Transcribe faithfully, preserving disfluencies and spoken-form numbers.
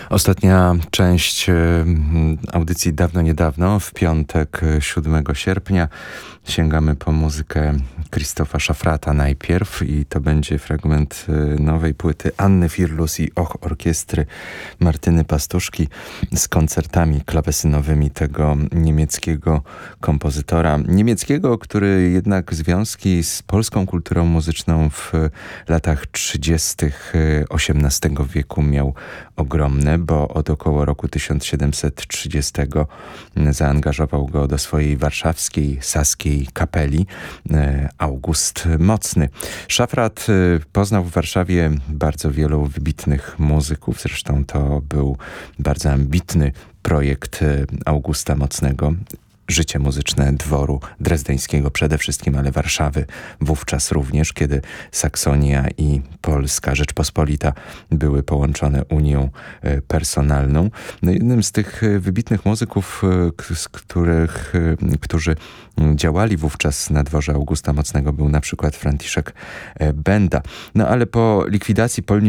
Ostatnia część e, audycji Dawno Niedawno, w piątek siódmego sierpnia. Sięgamy po muzykę Krzysztofa Szafrata najpierw i to będzie fragment nowej płyty Anny Firlus i Och Orkiestry Martyny Pastuszki z koncertami klawesynowymi tego niemieckiego kompozytora. Niemieckiego, który jednak związki z polską kulturą muzyczną w latach trzydziestych osiemnastego wieku miał ogromne, bo od około roku tysiąc siedemset trzydziestego zaangażował go do swojej warszawskiej, saskiej kapeli August Mocny. Szafrat poznał w Warszawie bardzo wielu wybitnych muzyków, zresztą to był bardzo ambitny projekt Augusta Mocnego. Życie muzyczne dworu drezdeńskiego przede wszystkim, ale Warszawy wówczas również, kiedy Saksonia i Polska Rzeczpospolita były połączone unią personalną. No, jednym z tych wybitnych muzyków, z których, którzy działali wówczas na dworze Augusta Mocnego, był na przykład Franciszek Benda. No ale po likwidacji Polni